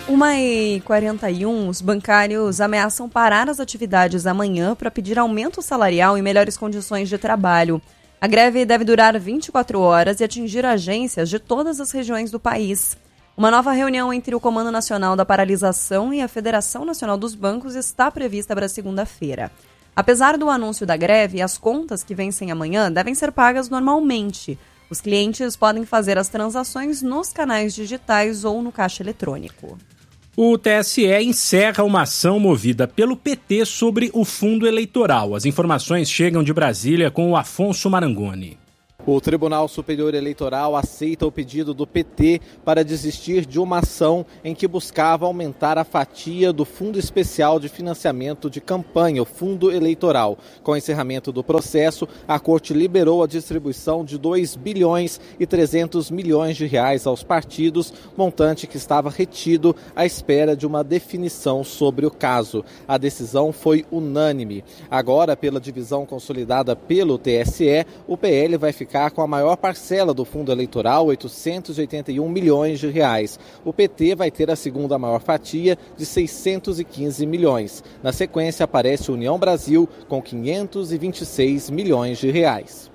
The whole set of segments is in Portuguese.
1h41, os bancários ameaçam parar as atividades amanhã para pedir aumento salarial e melhores condições de trabalho. A greve deve durar 24 horas e atingir agências de todas as regiões do país. Uma nova reunião entre o Comando Nacional da Paralisação e a Federação Nacional dos Bancos está prevista para segunda-feira. Apesar do anúncio da greve, as contas que vencem amanhã devem ser pagas normalmente. Os clientes podem fazer as transações nos canais digitais ou no caixa eletrônico. O TSE encerra uma ação movida pelo PT sobre o fundo eleitoral. As informações chegam de Brasília com o Afonso Marangoni. O Tribunal Superior Eleitoral aceita o pedido do PT para desistir de uma ação em que buscava aumentar a fatia do Fundo Especial de Financiamento de Campanha, o Fundo Eleitoral. Com o encerramento do processo, a Corte liberou a distribuição de 2 bilhões e 300 milhões de reais aos partidos, montante que estava retido à espera de uma definição sobre o caso. A decisão foi unânime. Agora, pela divisão consolidada pelo TSE, o PL vai ficar com a maior parcela do fundo eleitoral, 881 milhões de reais. O PT vai ter a segunda maior fatia, de 615 milhões. Na sequência, aparece União Brasil, com 526 milhões de reais.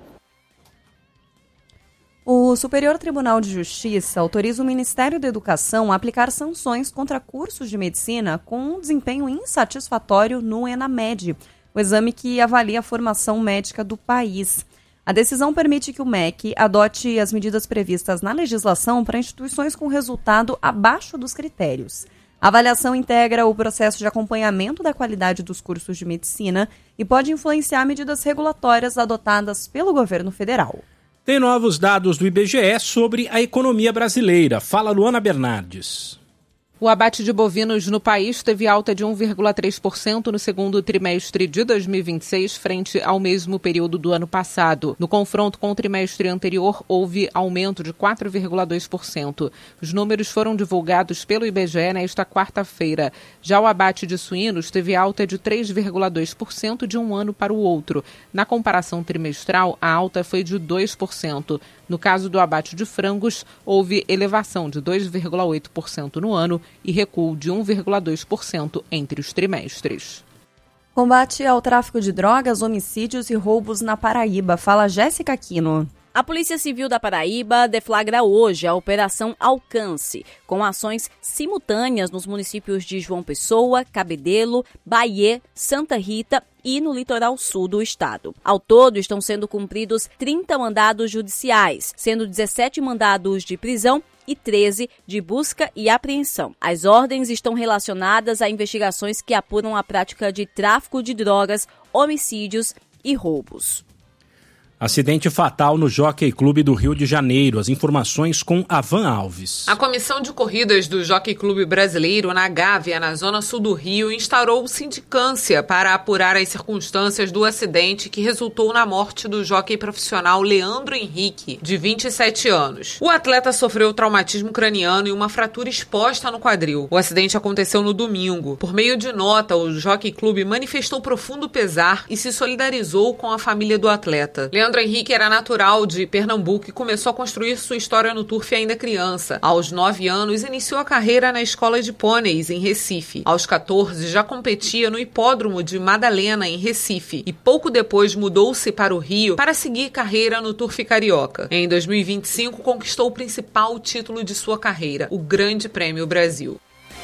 O Superior Tribunal de Justiça autoriza o Ministério da Educação a aplicar sanções contra cursos de medicina com um desempenho insatisfatório no ENAMED, o exame que avalia a formação médica do país. A decisão permite que o MEC adote as medidas previstas na legislação para instituições com resultado abaixo dos critérios. A avaliação integra o processo de acompanhamento da qualidade dos cursos de medicina e pode influenciar medidas regulatórias adotadas pelo governo federal. Tem novos dados do IBGE sobre a economia brasileira. Fala Luana Bernardes. O abate de bovinos no país teve alta de 1,3% no segundo trimestre de 2026, frente ao mesmo período do ano passado. No confronto com o trimestre anterior, houve aumento de 4,2%. Os números foram divulgados pelo IBGE nesta quarta-feira. Já o abate de suínos teve alta de 3,2% de um ano para o outro. Na comparação trimestral, a alta foi de 2%. No caso do abate de frangos, houve elevação de 2,8% no ano e recuo de 1,2% entre os trimestres. Combate ao tráfico de drogas, homicídios e roubos na Paraíba. Fala Jéssica Aquino. A Polícia Civil da Paraíba deflagra hoje a Operação Alcance, com ações simultâneas nos municípios de João Pessoa, Cabedelo, Bahia, Santa Rita e no litoral sul do estado. Ao todo, estão sendo cumpridos 30 mandados judiciais, sendo 17 mandados de prisão e 13 de busca e apreensão. As ordens estão relacionadas a investigações que apuram a prática de tráfico de drogas, homicídios e roubos. Acidente fatal no Jockey Clube do Rio de Janeiro. As informações com Avan Alves. A Comissão de Corridas do Jockey Clube Brasileiro, na Gávea, na zona sul do Rio, instaurou sindicância para apurar as circunstâncias do acidente que resultou na morte do jockey profissional Leandro Henrique, de 27 anos. O atleta sofreu traumatismo craniano e uma fratura exposta no quadril. O acidente aconteceu no domingo. Por meio de nota, o Jockey Clube manifestou profundo pesar e se solidarizou com a família do atleta. Leandro Henrique era natural de Pernambuco e começou a construir sua história no turf ainda criança. Aos 9 anos, iniciou a carreira na escola de pôneis, em Recife. Aos 14, já competia no hipódromo de Madalena, em Recife. E pouco depois mudou-se para o Rio para seguir carreira no turf carioca. Em 2025, conquistou o principal título de sua carreira, o Grande Prêmio Brasil.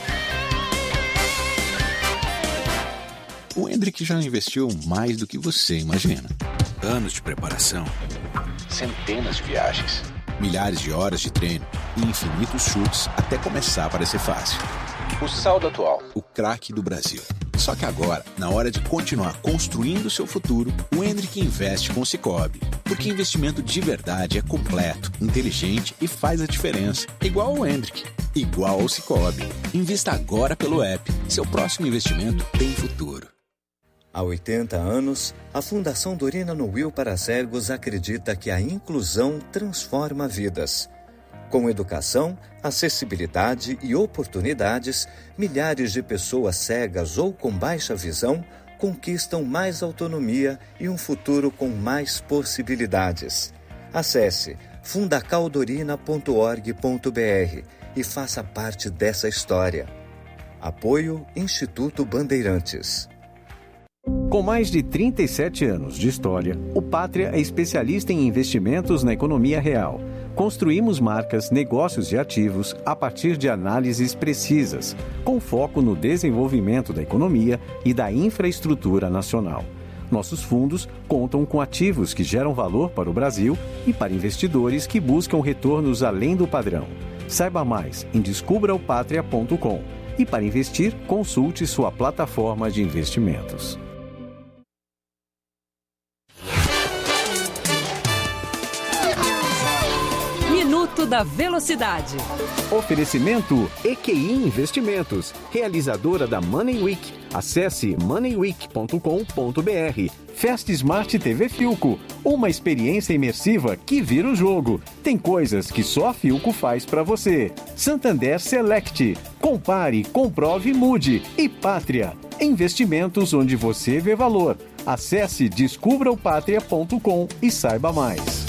O Hendrick já investiu mais do que você imagina. Anos de preparação, centenas de viagens, milhares de horas de treino e infinitos chutes até começar a parecer fácil. O saldo atual, o craque do Brasil. Só que agora, na hora de continuar construindo seu futuro, o Hendrick investe com o Sicoob. Porque investimento de verdade é completo, inteligente e faz a diferença. Igual ao Hendrick, igual ao Sicoob. Invista agora pelo app. Seu próximo investimento tem futuro. Há 80 anos, a Fundação Dorina Nuil para Cegos acredita que a inclusão transforma vidas. Com educação, acessibilidade e oportunidades, milhares de pessoas cegas ou com baixa visão conquistam mais autonomia e um futuro com mais possibilidades. Acesse fundacaldorina.org.br e faça parte dessa história. Apoio Instituto Bandeirantes. Com mais de 37 anos de história, o Pátria é especialista em investimentos na economia real. Construímos marcas, negócios e ativos a partir de análises precisas, com foco no desenvolvimento da economia e da infraestrutura nacional. Nossos fundos contam com ativos que geram valor para o Brasil e para investidores que buscam retornos além do padrão. Saiba mais em descubraopatria.com e para investir, consulte sua plataforma de investimentos. Minuto da Velocidade. Oferecimento EQI Investimentos, realizadora da Money Week. Acesse moneyweek.com.br. Fast Smart TV Philco, uma experiência imersiva que vira o jogo. Tem coisas que só a Philco faz para você. Santander Select. Compare, comprove, mude. E Pátria, investimentos onde você vê valor. Acesse descubraopatria.com e saiba mais.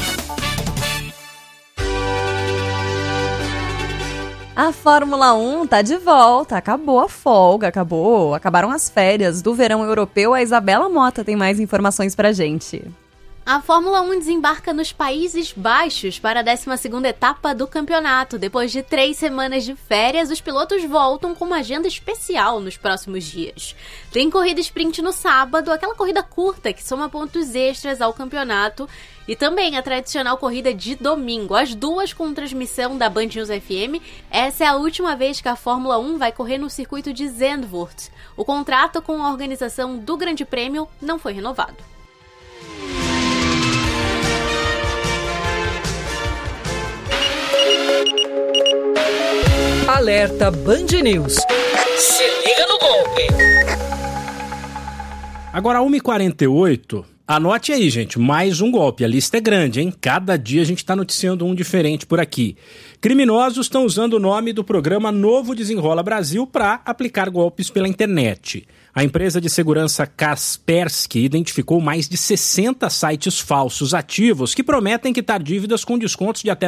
A Fórmula 1 tá de volta, acabou a folga, acabaram as férias do verão europeu. A Isabela Mota tem mais informações pra gente. A Fórmula 1 desembarca nos Países Baixos para a 12ª etapa do campeonato. Depois de 3 semanas de férias, os pilotos voltam com uma agenda especial nos próximos dias. Tem corrida sprint no sábado, aquela corrida curta que soma pontos extras ao campeonato, e também a tradicional corrida de domingo, as duas com transmissão da Band News FM. Essa é a última vez que a Fórmula 1 vai correr no circuito de Zandvoort. O contrato com a organização do Grande Prêmio não foi renovado. Alerta Band News. Se liga no golpe. Agora, 1h48, anote aí, gente, mais um golpe. A lista é grande, hein? Cada dia a gente está noticiando um diferente por aqui. Criminosos estão usando o nome do programa Novo Desenrola Brasil para aplicar golpes pela internet. A empresa de segurança Kaspersky identificou mais de 60 sites falsos ativos que prometem quitar dívidas com descontos de até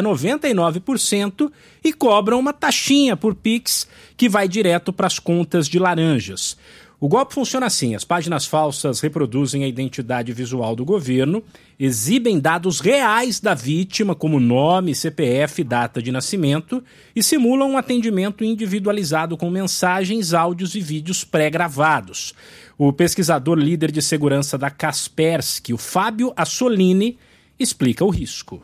99% e cobram uma taxinha por Pix que vai direto para as contas de laranjas. O golpe funciona assim: as páginas falsas reproduzem a identidade visual do governo, exibem dados reais da vítima, como nome, CPF, data de nascimento, e simulam um atendimento individualizado com mensagens, áudios e vídeos pré-gravados. O pesquisador líder de segurança da Kaspersky, o Fábio Assolini, explica o risco.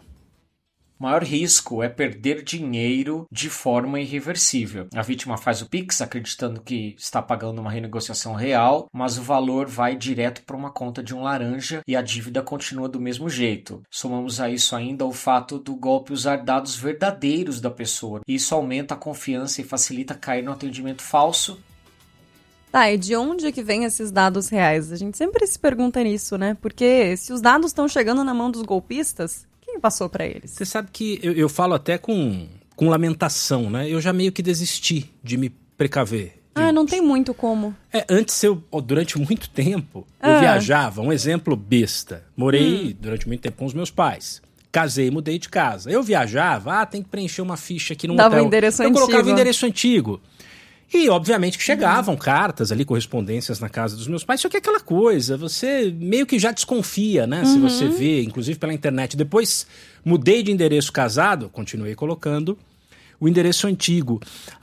O maior risco é perder dinheiro de forma irreversível. A vítima faz o Pix acreditando que está pagando uma renegociação real, mas o valor vai direto para uma conta de um laranja e a dívida continua do mesmo jeito. Somamos a isso ainda o fato do golpe usar dados verdadeiros da pessoa. Isso aumenta a confiança e facilita cair no atendimento falso. Tá, e de onde é que vem esses dados reais? A gente sempre se pergunta nisso, né? Porque se os dados estão chegando na mão dos golpistas, quem passou pra eles? Você sabe que eu falo até com lamentação, né? Eu já meio que desisti de me precaver. Não tem muito como. Antes durante muito tempo, eu viajava, um exemplo besta. Morei durante muito tempo com os meus pais. Casei, mudei de casa. Eu viajava, tem que preencher uma ficha aqui num hotel. Dava o endereço antigo. Eu colocava o endereço antigo. E, obviamente, que chegavam cartas ali, correspondências na casa dos meus pais. Só que é aquela coisa, você meio que já desconfia, né? Se você vê, inclusive pela internet. Depois, mudei de endereço casado, continuei colocando o endereço antigo.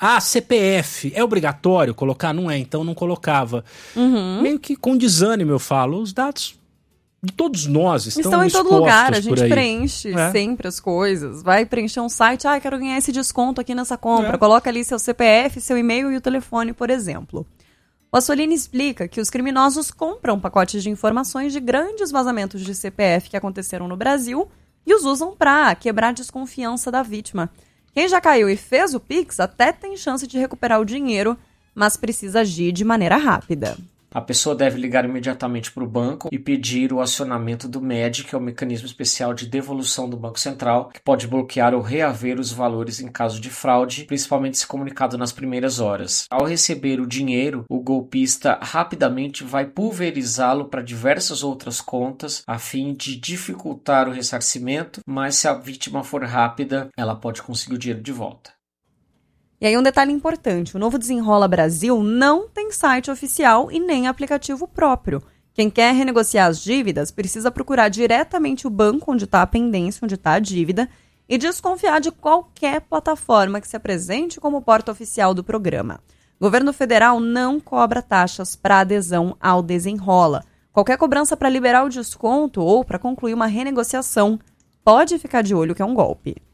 CPF, é obrigatório colocar? Não é, então não colocava. Meio que com desânimo eu falo, os dados de todos nós estão em todo lugar, a gente aí. Preenche sempre as coisas. Vai preencher um site, quero ganhar esse desconto aqui nessa compra. Coloca ali seu CPF, seu e-mail e o telefone, por exemplo. O Assolini explica que os criminosos compram pacotes de informações de grandes vazamentos de CPF que aconteceram no Brasil e os usam para quebrar a desconfiança da vítima. Quem já caiu e fez o Pix até tem chance de recuperar o dinheiro, mas precisa agir de maneira rápida. A pessoa deve ligar imediatamente para o banco e pedir o acionamento do MED, que é o mecanismo especial de devolução do Banco Central, que pode bloquear ou reaver os valores em caso de fraude, principalmente se comunicado nas primeiras horas. Ao receber o dinheiro, o golpista rapidamente vai pulverizá-lo para diversas outras contas, a fim de dificultar o ressarcimento, mas se a vítima for rápida, ela pode conseguir o dinheiro de volta. E aí um detalhe importante, o novo Desenrola Brasil não tem site oficial e nem aplicativo próprio. Quem quer renegociar as dívidas precisa procurar diretamente o banco onde está a pendência, onde está a dívida, e desconfiar de qualquer plataforma que se apresente como porta oficial do programa. O governo federal não cobra taxas para adesão ao Desenrola. Qualquer cobrança para liberar o desconto ou para concluir uma renegociação pode ficar de olho que é um golpe.